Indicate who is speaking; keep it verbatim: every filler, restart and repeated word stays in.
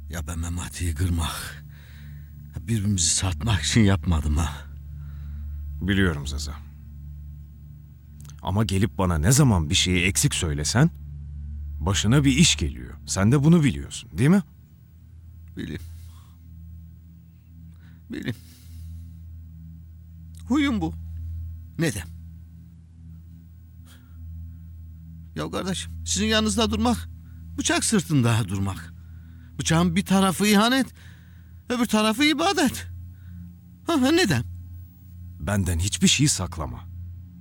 Speaker 1: Ya ben Memati'yi kırmak, birbirimizi satmak için yapmadım ha.
Speaker 2: Biliyorum Zaza. Ama gelip bana ne zaman bir şeyi eksik söylesen, başına bir iş geliyor. Sen de bunu biliyorsun, değil mi?
Speaker 1: Bileyim. Bileyim. Huyum bu. Neden? Ya kardeşim, sizin yanınızda durmak, bıçak sırtında durmak. Bıçağın bir tarafı ihanet, öbür tarafı ibadet. Ha, neden?
Speaker 2: Benden hiçbir şey saklama.